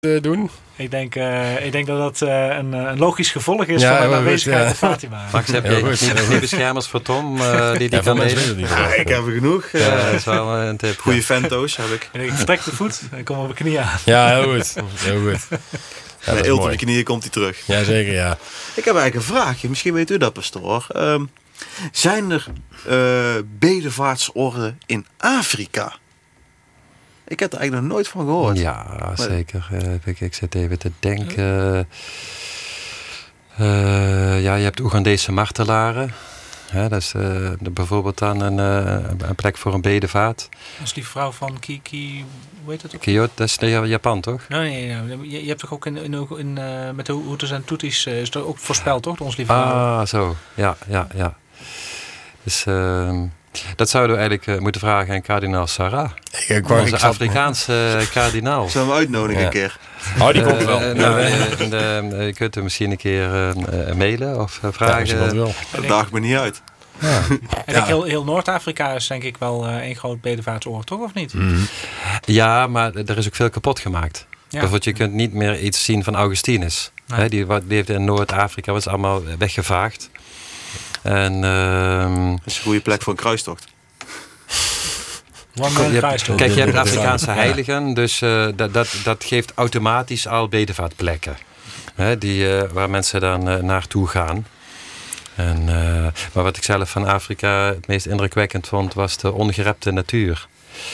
doen? Ik denk dat dat een logisch gevolg is van de aanwezigheid van Fatima. Max, heb je niet beschermers voor Tom die kan lezen? Ik heb er genoeg. Dat is wel een tip. Goeie Vento's heb ik. Ik vertrek de voet en kom op mijn knieën aan. Ja, heel goed. Heel goed. Ja, Bij Eelt op de knieën komt hij terug. Jazeker, ja. Ik heb eigenlijk een vraagje. Misschien weet u dat, pastoor. Zijn er bedevaartsorden in Afrika? Ik heb er eigenlijk nog nooit van gehoord. Ja, zeker. Ik zit even te denken. Je hebt Oegandese martelaren. Dat is bijvoorbeeld dan een plek voor een bedevaart. Dat is die vrouw van Kiki, hoe heet dat ook? Kyoto, dat is Japan, toch? Nee. Je hebt toch ook met de Hutus en Tutsis is er ook voorspeld, toch? Ons lieve vrouw. Ah, zo. Ja. Dus dat zouden we eigenlijk moeten vragen aan kardinaal Sarah. Onze Afrikaanse kardinaal. Zullen we uitnodigen een keer? Oh, die komt wel. Je kunt hem misschien een keer mailen of vragen. Dat daagt me niet uit. Ja. En heel Noord-Afrika is denk ik wel één groot bedevaartsoord, toch? Of niet? Mm-hmm. Ja, maar er is ook veel kapot gemaakt. Ja. Bijvoorbeeld, je kunt niet meer iets zien van Augustinus. Nee. Die leefde in Noord-Afrika, was allemaal weggevaagd. En, dat is een goede plek voor een kruistocht. Kijk, je hebt Afrikaanse heiligen, dus dat geeft automatisch al bedevaartplekken. Waar mensen dan naartoe gaan. Maar wat ik zelf van Afrika het meest indrukwekkend vond, was de ongerepte natuur.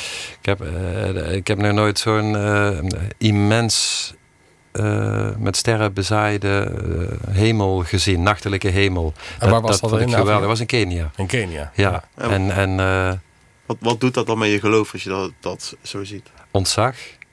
Ik heb nog nooit zo'n immens met sterren bezaaide hemel gezien, nachtelijke hemel. En waar was dat in? Geweldig. Dat was in Kenia. In Kenia? Ja. Wat doet dat dan met je geloof als je dat zo ziet? Ontzag.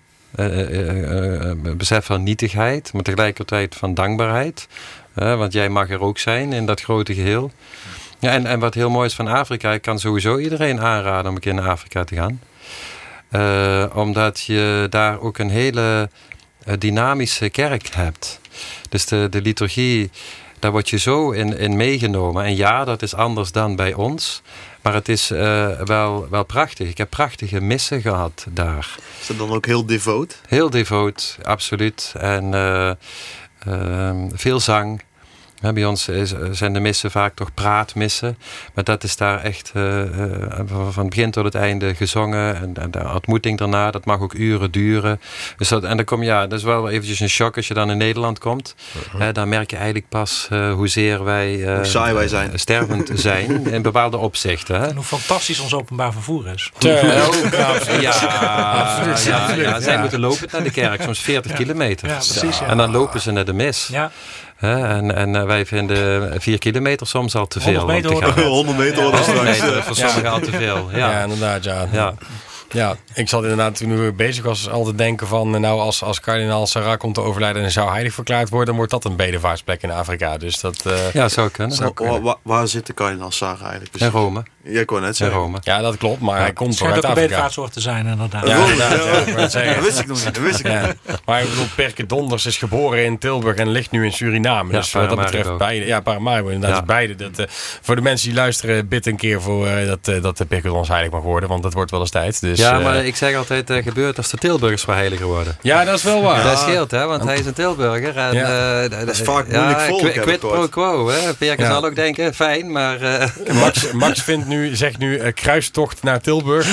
Besef van nietigheid, maar tegelijkertijd van dankbaarheid. Want jij mag er ook zijn in dat grote geheel. Ja, en wat heel mooi is van Afrika, ik kan sowieso iedereen aanraden om een keer naar Afrika te gaan. Omdat je daar ook een hele dynamische kerk hebt. Dus de liturgie, daar word je zo in meegenomen. En ja, dat is anders dan bij ons. Maar het is wel prachtig. Ik heb prachtige missen gehad daar. Is dat dan ook heel devoot? Heel devoot, absoluut. En veel zang. Bij ons zijn de missen vaak toch praatmissen. Maar dat is daar echt van het begin tot het einde gezongen. En de ontmoeting daarna, dat mag ook uren duren. Dus dat is wel eventjes een shock als je dan in Nederland komt. Dan merk je eigenlijk pas hoezeer wij saai wij zijn. Stervend zijn in bepaalde opzichten. Hè? En hoe fantastisch ons openbaar vervoer is. Zij moeten lopen naar de kerk, soms 40 kilometer. Ja, precies, ja. En dan lopen ze naar de mis. Ja. En wij vinden 4 kilometer soms al te veel. 100 meter worden straks. Voor sommigen al te veel. Ja, inderdaad. Ja, ik zat inderdaad toen ik bezig was al te denken van nou als kardinaal Sarah komt te overlijden en zou heilig verklaard worden, dan wordt dat een bedevaartsplek in Afrika. Dus dat zou kunnen. Waar zit de kardinaal Sarah eigenlijk? In Rome. Je kon net zeggen. Rome. Ja, dat klopt, maar hij komt toch uit Afrika. Het schijnt ook een bedevaartsoord te zijn inderdaad. Dat wist ik nog niet. Maar ik bedoel, Perke Donders is geboren in Tilburg en ligt nu in Suriname. Dus wat dat betreft beide. Ja, Paramaribo inderdaad. Beide. Voor de mensen die luisteren, bid een keer voor dat de Perke Donders heilig mag worden, want dat wordt wel eens tijd. Dus, ja, maar ik zeg altijd, gebeurt als de Tilburgers verheiliger worden. Ja, dat is wel waar. Dat scheelt, hè, want hij is een Tilburger. En, dat is vaak moeilijk volk. Quid pro quo, hè. Perke zal ook denken, fijn, maar... Max zegt nu kruistocht naar Tilburg.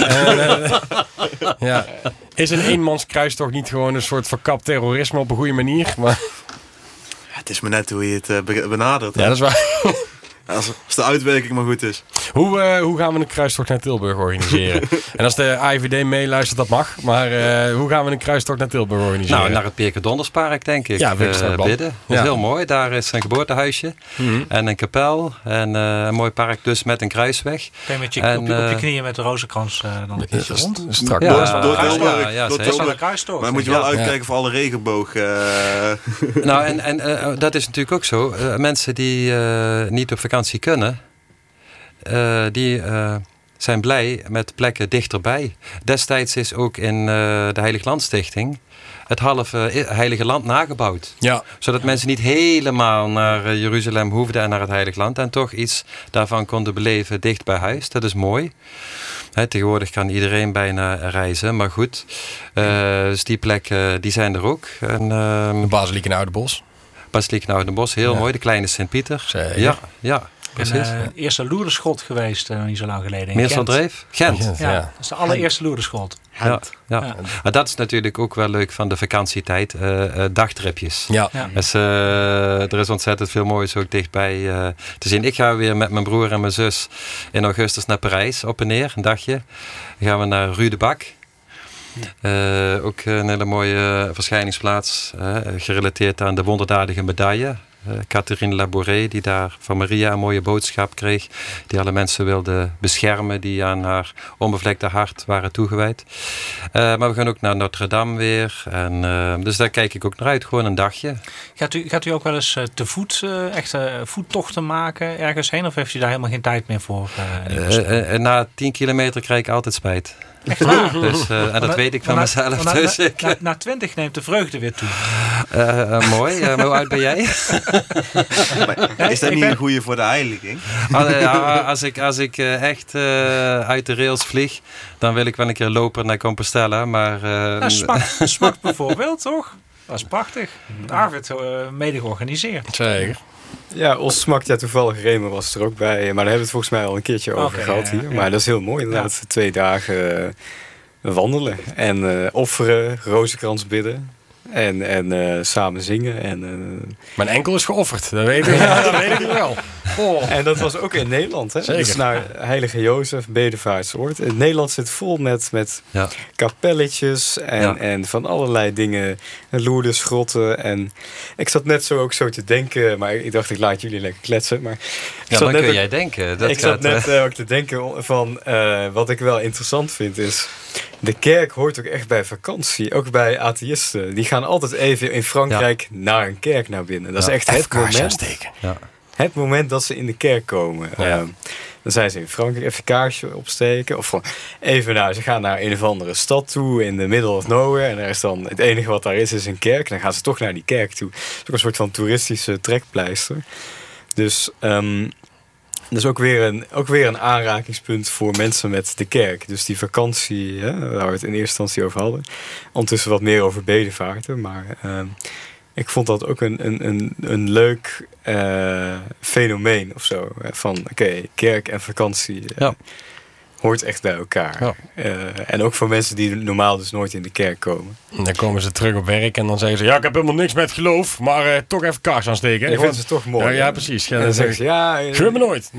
Is een eenmans kruistocht niet gewoon een soort verkapt terrorisme op een goede manier? Maar... Het is maar net hoe je het benadert. Ja, dat is waar. Als de uitwerking maar goed is. Hoe gaan we een kruistocht naar Tilburg organiseren? En als de AIVD meeluistert, dat mag. Maar hoe gaan we een kruistocht naar Tilburg organiseren? Nou, naar het Perke Donderspark, denk ik. Ja, bidden. Dat is heel mooi. Daar is een geboortehuisje. En een kapel. En een mooi park dus met een kruisweg. Kun je met op je knieën met de rozenkrans dan een keertje rond? Strak. Door kruistocht. Maar moet je wel uitkijken voor alle regenboog. Nou, en dat is natuurlijk ook zo. Mensen die niet op vakantie kunnen, die zijn blij met plekken dichterbij. Destijds is ook in de Heilig Landstichting het halve Heilige Land nagebouwd. Ja. Zodat mensen niet helemaal naar Jeruzalem hoefden en naar het Heilig Land en toch iets daarvan konden beleven dicht bij huis. Dat is mooi. Tegenwoordig kan iedereen bijna reizen, maar goed. Dus die plekken die zijn er ook. En, de Basiliek in Oudenbosch. Basiliek in Oudenbosch, heel mooi. De kleine Sint-Pieter. Ja. Precies. Ik ben eerste Loerderschot geweest, niet zo lang geleden. Meerseldreef? Gent. Ja, dat is de allereerste Loerderschot. Ja. Maar dat is natuurlijk ook wel leuk van de vakantietijd. Dagtripjes. Ja. Dus, er is ontzettend veel moois ook dichtbij te zien. Ik ga weer met mijn broer en mijn zus in augustus naar Parijs op en neer. Een dagje. Dan gaan we naar Rue de Bac. Ook een hele mooie verschijningsplaats. Gerelateerd aan de wonderdadige medaille. Catherine Labouré, die daar van Maria een mooie boodschap kreeg. Die alle mensen wilde beschermen die aan haar onbevlekte hart waren toegewijd. Maar we gaan ook naar Notre Dame weer. En, dus daar kijk ik ook naar uit. Gewoon een dagje. Gaat u ook wel eens te voet echte voettochten maken ergens heen? Of heeft u daar helemaal geen tijd meer voor? Na 10 kilometer krijg ik altijd spijt. Echt waar? Dus, en dat weet ik van mezelf. Dus na 20 neemt de vreugde weer toe. Mooi. Hoe oud ben jij? Is dat niet een goede voor de heiliging? Als ik echt uit de rails vlieg, dan wil ik wel een keer lopen naar Compostela. Maar, Smacht bijvoorbeeld, toch? Dat is prachtig. Arvid mede georganiseerd. Zeker. Ja, ons smakt toevallig Remer was er ook bij. Maar daar hebben we het volgens mij al een keertje over gehad hier. Maar dat is heel mooi inderdaad. 2 dagen wandelen en offeren, rozenkrans bidden. En samen zingen. Mijn enkel is geofferd, dat weet ik, dat weet ik wel. Oh. En dat was ook in Nederland. Hè? Zeker. Dus naar Heilige Jozef, bedevaartsoord. In Nederland zit vol met kapelletjes en van allerlei dingen. Lourdesgrotten. En ik zat net zo te denken, maar ik dacht ik laat jullie lekker kletsen. Maar dan kun jij denken. Ik zat net ook te denken van wat ik wel interessant vind is, de kerk hoort ook echt bij vakantie. Ook bij atheïsten. Die gaan altijd even in Frankrijk naar een kerk naar binnen. Dat is echt het moment. Het moment dat ze in de kerk komen. Dan zijn ze in Frankrijk even kaarsje opsteken. Of gewoon even ze gaan naar een of andere stad toe in the middle of nowhere. En daar is dan het enige wat daar is een kerk. Dan gaan ze toch naar die kerk toe. Het is ook een soort van toeristische trekpleister. Dus dat is ook weer een aanrakingspunt voor mensen met de kerk. Dus die vakantie, waar we het in eerste instantie over hadden. Ondertussen wat meer over bedevaarten. Maar ik vond dat ook een leuk fenomeen of zo. Van kerk en vakantie hoort echt bij elkaar. Ja. En ook voor mensen die normaal dus nooit in de kerk komen. En dan komen ze terug op werk en dan zeggen ze, ik heb helemaal niks met geloof, maar toch even kaars aansteken. Ik vind ze toch mooi. Ja, precies. En dan zeggen ze, ik me nooit.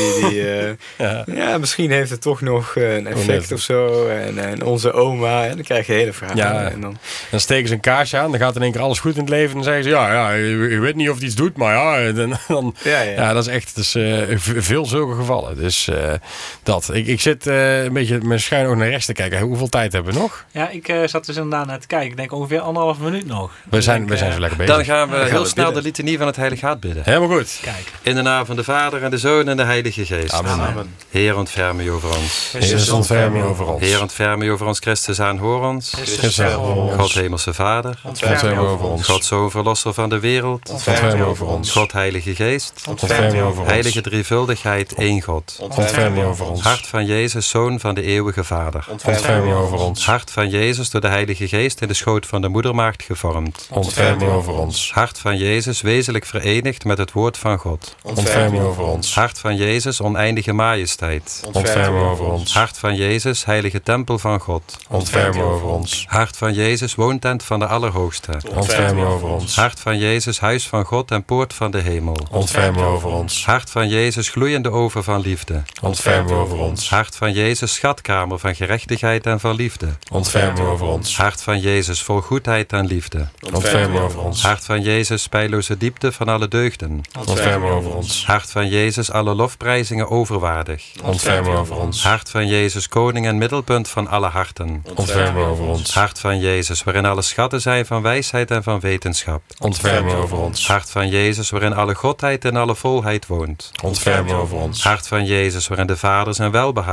En misschien heeft het toch nog een effect of zo. En onze oma, en dan krijg je hele verhalen. Ja, en dan steken ze een kaarsje aan, dan gaat in één keer alles goed in het leven. En dan zeggen ze, je weet niet of het iets doet, maar dat is echt veel zulke gevallen. Dus dat. Ik zit een beetje met schuin oog naar rechts te kijken. Hoeveel tijd hebben we nog? Ja, ik zat dus inderdaad naar te kijken. Ik denk ongeveer 1,5 minuut nog. We zijn zo lekker bezig. Dan gaan we heel snel de litanie van het Heilige Hart bidden. Helemaal goed. Kijk. In de naam van de Vader en de Zoon en de Heilige Geest. Amen. Heer, ontferm u over ons. Christus, ontferm u over ons. Heer, ontferm u over ons. Christus, aanhoor ons. Christus, aanhoor ons. God, hemelse Vader. Ontferm u over ons. God, Zoon, verlosser van de wereld. Ontferm u over ons. God, Heilige Geest. Ontferm u over ons. Heilige drievuldigheid, één God. Ontferm u over ons. Hart van Jezus, Zoon van de eeuwige Vader. Ontferm u over ons. Hart van Jezus, door de Heilige Geest in de schoot van de moedermaagd gevormd. Ontferm u over ons. Hart van Jezus, wezenlijk verenigd met het woord van God. Ontferm u over ons. Hart van Jezus, oneindige majesteit. Ontferm u over ons. Hart van Jezus, heilige tempel van God. Ontferm u over ons. Hart van Jezus, woontent van de Allerhoogste. Ontferm u over ons. Hart van Jezus, huis van God en poort van de hemel. Ontferm u over ons. Hart van Jezus, gloeiende oven van liefde. Ontferm u over ons. Hart van Jezus, schatkamer van gerechtigheid en van liefde. Ontferm u over ons. Hart van Jezus, vol goedheid en liefde. Ontferm u over ons. Hart van Jezus, speilloze diepte van alle deugden. Ontferm u over ons. Hart van Jezus, alle lofprijzingen overwaardig. Ontferm u over ons. Hart van Jezus, koning en middelpunt van alle harten. Ontferm u over ons. Hart van Jezus, waarin alle schatten zijn van wijsheid en van wetenschap. Ontferm u over ons. Hart van Jezus, waarin alle godheid en alle volheid woont. Ontferm u over ons. Hart van Jezus, waarin de Vader zijn welbehagen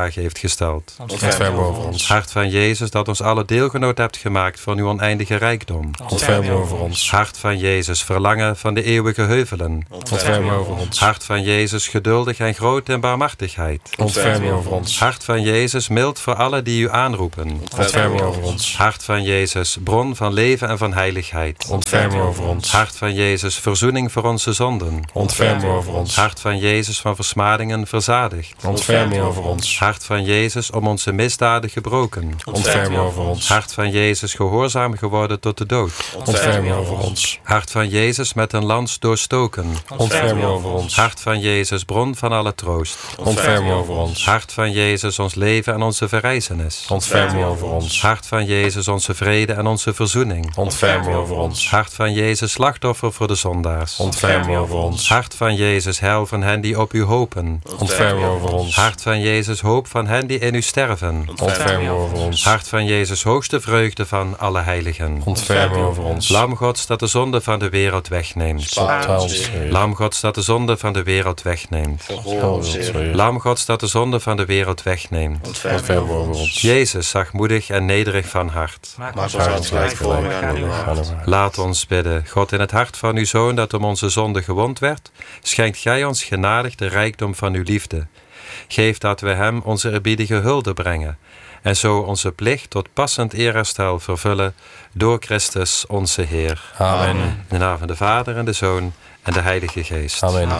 grondslagen heeft gesteld. Ontferm over ons. Hart van Jezus, dat ons alle deelgenoot hebt gemaakt van uw oneindige rijkdom. Ontferm over ons. Hart van Jezus, verlangen van de eeuwige heuvelen. Ontferm over ons. Hart van Jezus, geduldig en groot in barmhartigheid. Ontferm over ons. Hart van Jezus, mild voor alle die u aanroepen. Ontferm over ons. Hart van Jezus, bron van leven en van heiligheid. Ontferm over ons. Hart van Jezus, verzoening voor onze zonden. Ontferm over ons. Hart van Jezus, van versmadingen verzadigd. Ontferm over ons. Hart van Jezus, om onze misdaden gebroken. Ontferm over ons. Hart van Jezus, gehoorzaam geworden tot de dood. Ontferm over ons. Hart van Jezus, met een lans doorstoken. Ontferm over ons. Hart van Jezus, bron van alle troost. Ontferm over ons. Hart van Jezus, ons leven en onze verrijzenis. Ontferm over ons. Hart van Jezus, onze vrede en onze verzoening. Ontferm over ons. Hart van Jezus, slachtoffer voor de zondaars. Ontferm over ons. Hart van Jezus, heil van hen die op u hopen. Ontferm over ons. Hart van Jezus, hoop van hen die in u sterven. Ontferm over ons. Hart van Jezus, hoogste vreugde van alle heiligen. Ontferm over ons. Lam Gods, dat de zonde van de wereld wegneemt. Lam Gods, dat de zonde van de wereld wegneemt. Lam Gods, dat de zonde van de wereld wegneemt. Ontferm over ons. Jezus, zachtmoedig en nederig van hart. Maak ons gelijkvormig aan uw hart. Laat ons bidden. God, in het hart van uw Zoon dat om onze zonde gewond werd, schenkt gij ons genadig de rijkdom van uw liefde. Geef dat we hem onze eerbiedige hulde brengen en zo onze plicht tot passend eerherstel vervullen door Christus onze Heer. Amen. In de naam van de Vader en de Zoon en de Heilige Geest. Amen.